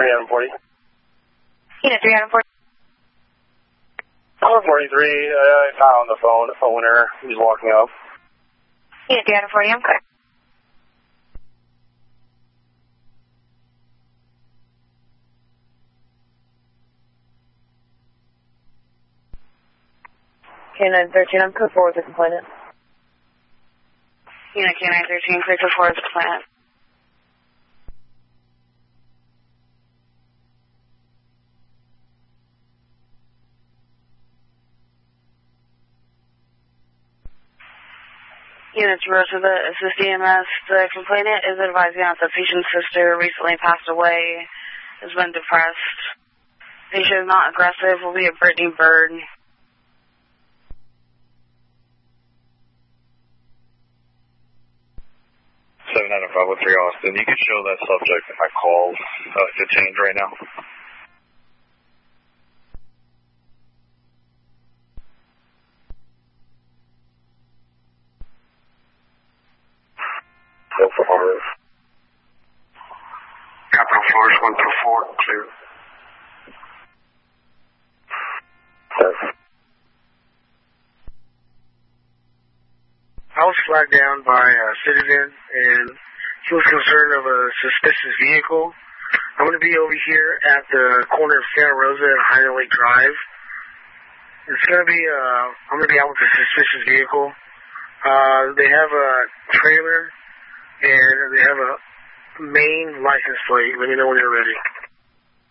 Adam 40. Unit 3 Adam 40. 43, I found the phone error. He's walking up. Unit 3 Adam 40, I'm clear. K913, I'm code 4 with the complainant. Unit K913, clear code 4 with the complainant. Unit to Rosetta, assist EMS. The complainant is advising us that patient's sister recently passed away, has been depressed. Patient is not aggressive, will be a Brittany Bird. 7953 Austin. You can show that subject in my calls detained right now. Capital Flores. Capital Flores 124, clear. Yes. I was flagged down by a citizen, and he was concerned of a suspicious vehicle. I'm going to be over here at the corner of Santa Rosa and Highland Lake Drive. It's going to be, I'm going to be out with a suspicious vehicle. They have a trailer, and they have a main license plate. Let me know when you're ready.